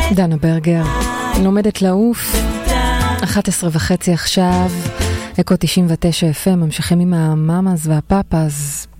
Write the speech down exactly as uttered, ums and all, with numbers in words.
דנה ברגר, לומדת לעוף, אחת עשרה וחצי עכשיו, אקו תשעים ותשע אף אם, ממשיכים עם המאמאז והפאפאז,